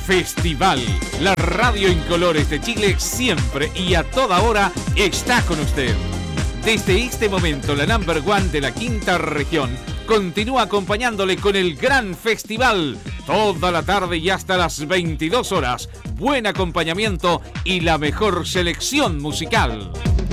Festival. La radio en colores de Chile siempre y a toda hora está con usted. Desde este momento, la number one de la quinta región continúa acompañándole con el gran festival. Toda la tarde y hasta las 22 horas. Buen acompañamiento y la mejor selección musical.